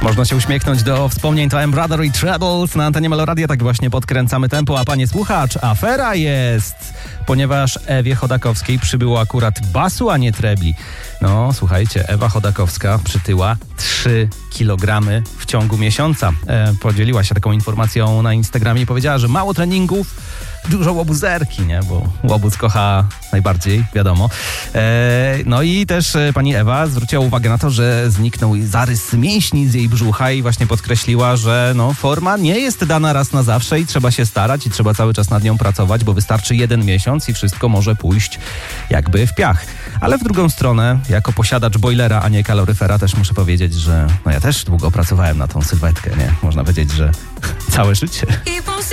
Można się uśmiechnąć do wspomnień Time Brother i Trebles na antenie Meloradia. Tak właśnie podkręcamy tempo, a panie słuchacz, afera jest, ponieważ Ewie Chodakowskiej przybyło akurat basu, a nie trebli. No, słuchajcie, Ewa Chodakowska przytyła 3 kilogramy w ciągu miesiąca. Podzieliła się taką informacją na Instagramie i powiedziała, że mało treningów, dużo łobuzerki, nie? Bo łobuz kocha najbardziej, wiadomo. No i też pani Ewa zwróciła uwagę na to, że zniknął zarys mięśni z jej brzucha i właśnie podkreśliła, że no, forma nie jest dana raz na zawsze i trzeba się starać i trzeba cały czas nad nią pracować, bo wystarczy 1 miesiąc i wszystko może pójść jakby w piach. Ale w drugą stronę, jako posiadacz bojlera, a nie kaloryfera, też muszę powiedzieć, że no ja też długo pracowałem na tą sylwetkę, nie? Można powiedzieć, że całe życie.